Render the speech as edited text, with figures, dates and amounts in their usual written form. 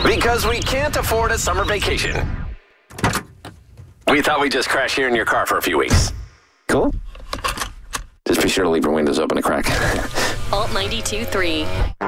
Because we can't afford a summer vacation. We thought we'd just crash here in your car for a few weeks. Cool? Just be sure to leave your windows open a crack. Alt 92.3.